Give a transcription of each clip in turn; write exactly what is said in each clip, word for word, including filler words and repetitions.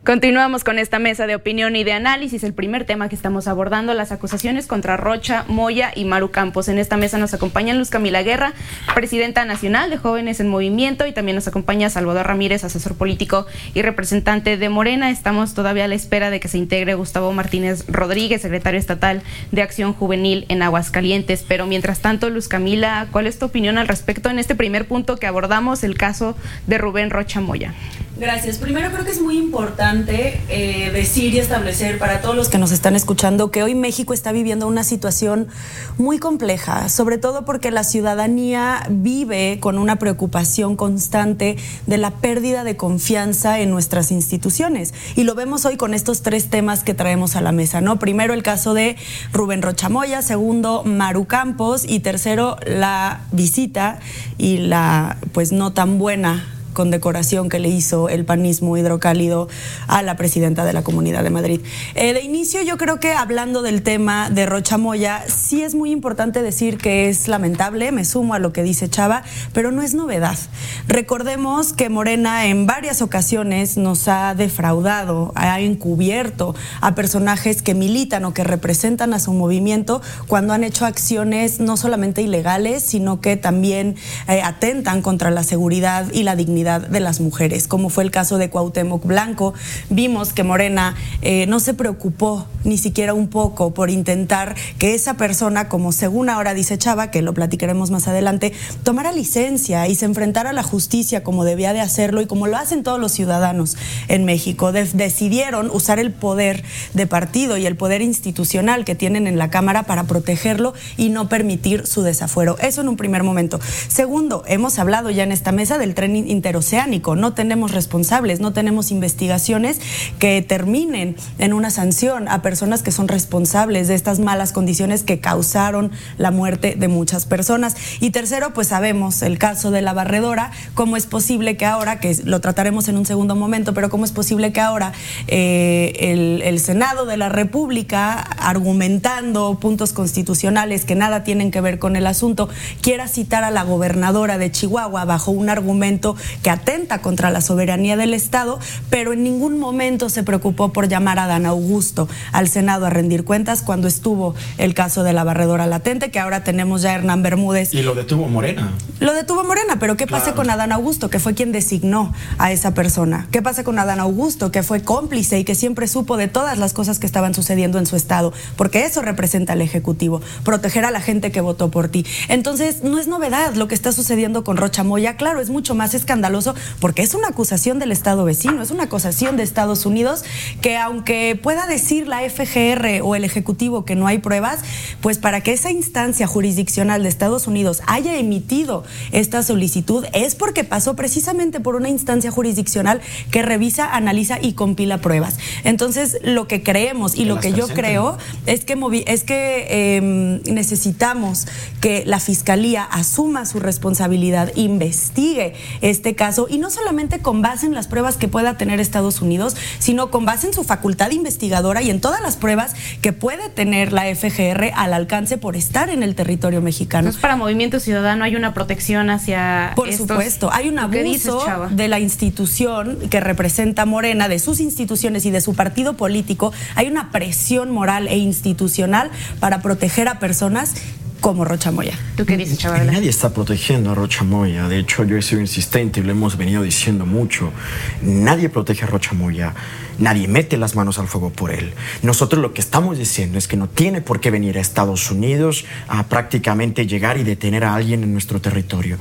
Continuamos con esta mesa de opinión y de análisis. El primer tema que estamos abordando, las acusaciones contra Rocha Moya y Maru Campos. En esta mesa nos acompañan Luz Camila Guerra, presidenta nacional de Jóvenes en Movimiento, y también nos acompaña Salvador Ramírez, asesor político y representante de Morena. Estamos todavía a la espera de que se integre Gustavo Martínez Rodríguez, secretario estatal de Acción Juvenil en Aguascalientes. Pero mientras tanto, Luz Camila, ¿cuál es tu opinión al respecto en este primer punto que abordamos, el caso de Rubén Rocha Moya? Gracias. Primero, creo que es muy importante eh, decir y establecer para todos los que nos están escuchando que hoy México está viviendo una situación muy compleja, sobre todo porque la ciudadanía vive con una preocupación constante de la pérdida de confianza en nuestras instituciones. Y lo vemos hoy con estos tres temas que traemos a la mesa, ¿no? Primero, el caso de Rubén Rocha Moya, segundo, Maru Campos, y tercero, la visita y la, pues, no tan buena condecoración que le hizo el panismo hidrocálido a la presidenta de la Comunidad de Madrid. Eh, de inicio, yo creo que hablando del tema de Rocha Moya, sí es muy importante decir que es lamentable, me sumo a lo que dice Chava, pero no es novedad. Recordemos que Morena en varias ocasiones nos ha defraudado, ha encubierto a personajes que militan o que representan a su movimiento cuando han hecho acciones no solamente ilegales, sino que también eh, atentan contra la seguridad y la dignidad de las mujeres, como fue el caso de Cuauhtémoc Blanco. Vimos que Morena eh, no se preocupó ni siquiera un poco por intentar que esa persona, como según ahora dice Chava, que lo platicaremos más adelante, tomara licencia y se enfrentara a la justicia como debía de hacerlo y como lo hacen todos los ciudadanos en México. De- decidieron usar el poder de partido y el poder institucional que tienen en la Cámara para protegerlo y no permitir su desafuero. Eso en un primer momento. Segundo, hemos hablado ya en esta mesa del tren interoceánico. No tenemos responsables, no tenemos investigaciones que terminen en una sanción a personas que son responsables de estas malas condiciones que causaron la muerte de muchas personas. Y tercero, pues sabemos el caso de la barredora. ¿Cómo es posible que ahora, que lo trataremos en un segundo momento, pero cómo es posible que ahora eh, el, el Senado de la República, argumentando puntos constitucionales que nada tienen que ver con el asunto, quiera citar a la gobernadora de Chihuahua bajo un argumento que atenta contra la soberanía del Estado, pero en ningún momento se preocupó por llamar a Adán Augusto al Senado a rendir cuentas cuando estuvo el caso de la barredora latente, que ahora tenemos ya a Hernán Bermúdez. Y lo detuvo Morena. Lo detuvo Morena, pero ¿qué Claro. pasa con Adán Augusto, que fue quien designó a esa persona? ¿Qué pasa con Adán Augusto, que fue cómplice y que siempre supo de todas las cosas que estaban sucediendo en su estado? Porque eso representa al Ejecutivo, proteger a la gente que votó por ti. Entonces, no es novedad lo que está sucediendo con Rocha Moya. Claro, es mucho más escandaloso porque es una acusación del Estado vecino, es una acusación de Estados Unidos que, aunque pueda decir la F G R o el Ejecutivo que no hay pruebas, pues para que esa instancia jurisdiccional de Estados Unidos haya emitido esta solicitud es porque pasó precisamente por una instancia jurisdiccional que revisa, analiza y compila pruebas. Entonces, lo que creemos y que lo que yo presenten. creo es que, movi- es que eh, necesitamos que la Fiscalía asuma su responsabilidad, investigue este caso, y no solamente con base en las pruebas que pueda tener Estados Unidos, sino con base en su facultad investigadora y en todas las pruebas que puede tener la F G R al alcance por estar en el territorio mexicano. Entonces, para Movimiento Ciudadano hay una protección hacia Por estos, supuesto, hay un ¿qué dices, abuso Chava? de la institución que representa Morena, de sus instituciones y de su partido político. Hay una presión moral e institucional para proteger a personas como Rocha Moya. ¿Tú qué dices, Chava? Nadie está protegiendo a Rocha Moya. De hecho, yo he sido insistente y lo hemos venido diciendo mucho. Nadie protege a Rocha Moya. Nadie mete las manos al fuego por él. Nosotros lo que estamos diciendo es que no tiene por qué venir a Estados Unidos a prácticamente llegar y detener a alguien en nuestro territorio.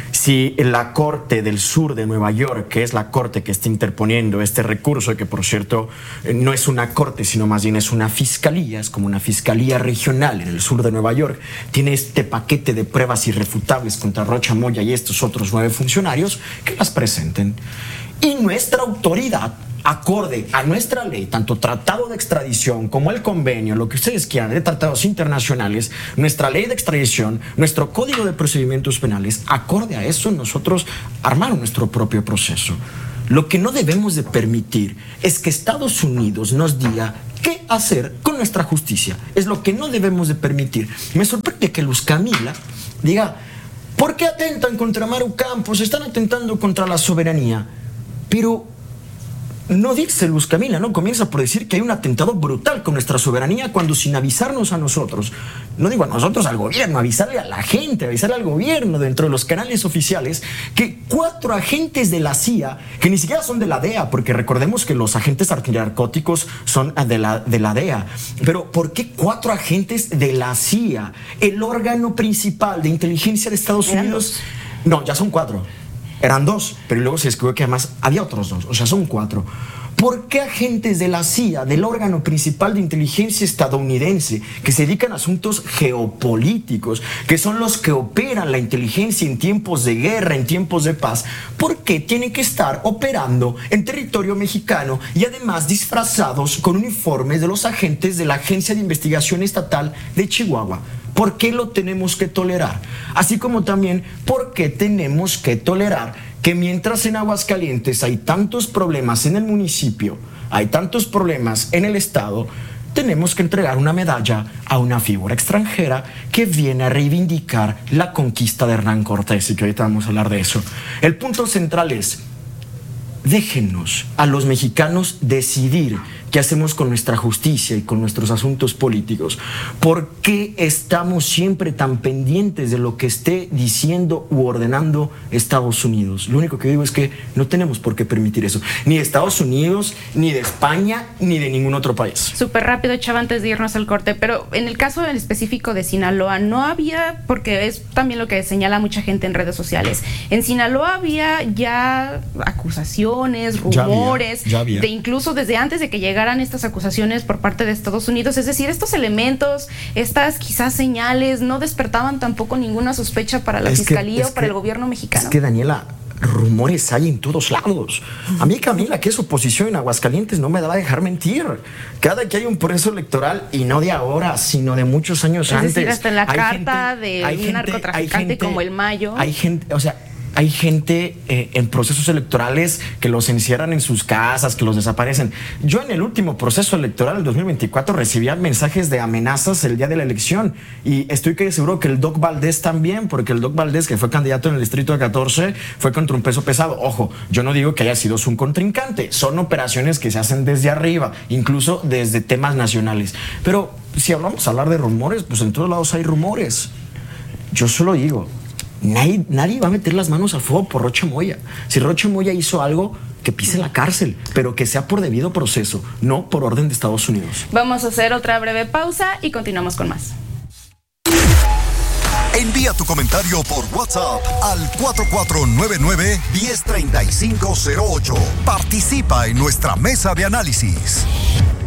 Si la Corte del Sur de Nueva York, que es la corte que está interponiendo este recurso, que por cierto no es una corte, sino más bien es una fiscalía, es como una fiscalía regional en el sur de Nueva York, tiene este paquete de pruebas irrefutables contra Rocha Moya y estos otros nueve funcionarios, que las presenten. Y nuestra autoridad, acorde a nuestra ley, tanto tratado de extradición como el convenio, lo que ustedes quieran, de tratados internacionales, nuestra ley de extradición, nuestro código de procedimientos penales, acorde a eso nosotros armamos nuestro propio proceso. Lo que no debemos de permitir es que Estados Unidos nos diga qué hacer con nuestra justicia. Es lo que no debemos de permitir. Me sorprende que Luz Camila diga, ¿por qué atentan contra Maru Campos? Están atentando contra la soberanía. Pero no dice Luz Camila, ¿no? Comienza por decir que hay un atentado brutal con nuestra soberanía cuando sin avisarnos a nosotros, no digo a nosotros, al gobierno, avisarle a la gente, avisarle al gobierno dentro de los canales oficiales que cuatro agentes de la C I A, que ni siquiera son de la D E A, porque recordemos que los agentes antinarcóticos son de la, de la D E A, pero ¿por qué cuatro agentes de la C I A, el órgano principal de inteligencia de Estados Unidos? No, ya son cuatro. Eran dos, pero luego se descubrió que además había otros dos, o sea, son cuatro. ¿Por qué agentes de la C I A, del órgano principal de inteligencia estadounidense, que se dedican a asuntos geopolíticos, que son los que operan la inteligencia en tiempos de guerra, en tiempos de paz, por qué tienen que estar operando en territorio mexicano y además disfrazados con uniformes de los agentes de la Agencia de Investigación Estatal de Chihuahua? ¿Por qué lo tenemos que tolerar? Así como también, ¿por qué tenemos que tolerar que mientras en Aguascalientes hay tantos problemas en el municipio, hay tantos problemas en el estado, tenemos que entregar una medalla a una figura extranjera que viene a reivindicar la conquista de Hernán Cortés? Y que ahorita vamos a hablar de eso. El punto central es, déjennos a los mexicanos decidir qué hacemos con nuestra justicia y con nuestros asuntos políticos. ¿Por qué estamos siempre tan pendientes de lo que esté diciendo u ordenando Estados Unidos? Lo único que digo es que no tenemos por qué permitir eso, ni de Estados Unidos, ni de España, ni de ningún otro país. Súper rápido, Chava, antes de irnos al corte, pero en el caso en específico de Sinaloa, no había, porque es también lo que señala mucha gente en redes sociales, en Sinaloa había ya acusaciones, rumores, ya había, ya había. de incluso desde antes de que llegara estas acusaciones por parte de Estados Unidos, es decir, estos elementos, estas quizás señales no despertaban tampoco ninguna sospecha para la es fiscalía que, o para que, el gobierno mexicano. Es que, Daniela, rumores hay en todos lados. A mí, Camila, que es oposición en Aguascalientes, no me va a dejar mentir. Cada que hay un proceso electoral, y no de ahora, sino de muchos años es antes. Es decir, hasta en la carta gente, de un gente, narcotraficante gente, como el Mayo. Hay gente, o sea, hay gente eh, en procesos electorales que los encierran en sus casas, que los desaparecen. Yo en el último proceso electoral del dos mil veinticuatro recibía mensajes de amenazas el día de la elección, y estoy que seguro que el Doc Valdés también, porque el Doc Valdés, que fue candidato en el distrito de catorce, fue contra un peso pesado. Ojo, yo no digo que haya sido su contrincante, son operaciones que se hacen desde arriba, incluso desde temas nacionales. Pero si hablamos a hablar de rumores, pues en todos lados hay rumores. Yo solo digo, Nadie, nadie va a meter las manos al fuego por Rocha Moya. Si Rocha Moya hizo algo, que pise la cárcel, pero que sea por debido proceso, no por orden de Estados Unidos. Vamos a hacer otra breve pausa y continuamos con más. Envía tu comentario por WhatsApp al cuatro cuatro nueve nueve, uno cero tres cinco cero ocho. Participa en nuestra mesa de análisis.